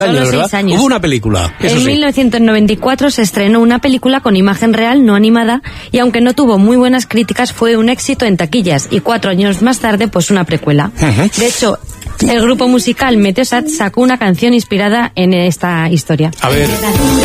Solo 6 años. Hubo una película. En 1994 se estrenó una película con imagen real, no animada, y aunque no tuvo muy buenas críticas, fue un éxito en taquillas, y 4 años más tarde, pues una precuela. De hecho, el grupo musical Meteosat sacó una canción inspirada en esta historia. A ver.